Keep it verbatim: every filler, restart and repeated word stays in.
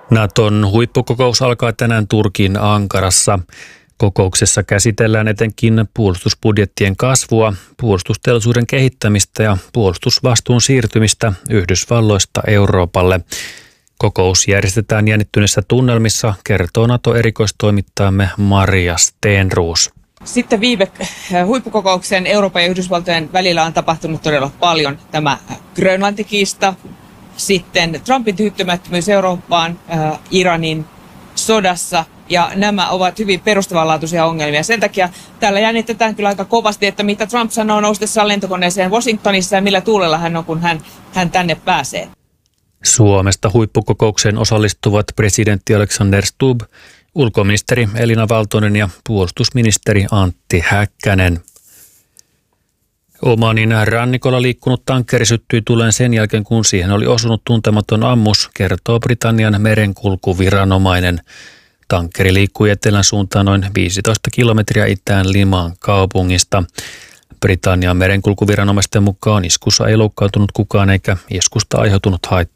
Naton huippukokous alkaa tänään Turkin Ankarassa. Kokouksessa käsitellään etenkin puolustusbudjettien kasvua, puolustusteollisuuden kehittämistä ja puolustusvastuun siirtymistä Yhdysvalloista Euroopalle. Kokous järjestetään jännittyneessä tunnelmissa, kertoo Nato-erikoistoimittajamme Maria Stenroos. Sitten viime huippukokouksen Euroopan ja Yhdysvaltojen välillä on tapahtunut todella paljon. Tämä Grönlanti-kiista, sitten Trumpin tyytymättömyys Eurooppaan äh, Iranin sodassa, ja nämä ovat hyvin perustavanlaatuisia ongelmia. Sen takia täällä jännitetään kyllä aika kovasti, että mitä Trump sanoo noustessaan lentokoneeseen Washingtonissa ja millä tuulella hän on, kun hän, hän tänne pääsee. Suomesta huippukokoukseen osallistuvat presidentti Alexander Stubb, ulkoministeri Elina Valtonen ja puolustusministeri Antti Häkkänen. Omanin rannikolla liikkunut tankkeri syttyi tuleen sen jälkeen, kun siihen oli osunut tuntematon ammus, kertoo Britannian merenkulkuviranomainen. Tankkeri liikkui etelän suuntaan noin viisitoista kilometriä itään Limaan kaupungista. Britannian merenkulkuviranomaisten mukaan iskussa ei loukkaantunut kukaan eikä iskusta aiheutunut haittaa